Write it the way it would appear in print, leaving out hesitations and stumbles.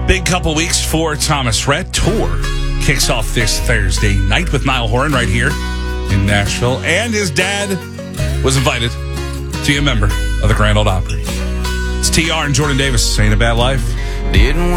Big couple weeks for Thomas Rhett. Tour kicks off this Thursday night with Niall Horan right here in Nashville. And his dad was invited to be a member of the Grand Ole Opry. It's TR and Jordan Davis. Ain't a Bad Life. Didn't